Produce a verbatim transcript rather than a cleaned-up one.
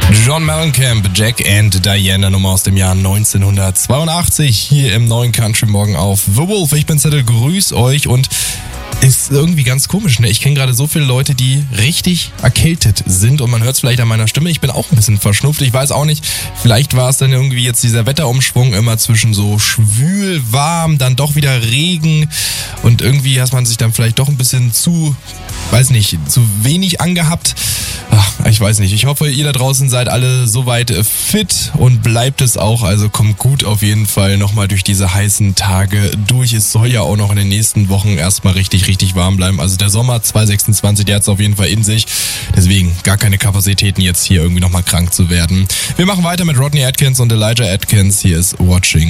John Mellencamp, Jack and Diana, Nummer aus dem Jahr neunzehnhundertzweiundachtzig, hier im neuen Country Morgen auf The Wolf. Ich bin Zettel, grüß euch und ist irgendwie ganz komisch, ne? Ich kenne gerade so viele Leute, die richtig erkältet sind und man hört es vielleicht an meiner Stimme. Ich bin auch ein bisschen verschnupft. Ich weiß auch nicht, vielleicht war es dann irgendwie jetzt dieser Wetterumschwung immer zwischen so schwül, warm, dann doch wieder Regen und irgendwie hat man sich dann vielleicht doch ein bisschen zu, weiß nicht, zu wenig angehabt. Ach, ich weiß nicht. Ich hoffe, ihr da draußen seid alle soweit fit und bleibt es auch. Also kommt gut auf jeden Fall nochmal durch diese heißen Tage durch. Es soll ja auch noch in den nächsten Wochen erstmal richtig, richtig warm bleiben. Also der Sommer zwanzig sechsundzwanzig, der hat es auf jeden Fall in sich. Deswegen gar keine Kapazitäten jetzt hier irgendwie nochmal krank zu werden. Wir machen weiter mit Rodney Atkins und Elijah Atkins. Hier ist Watching.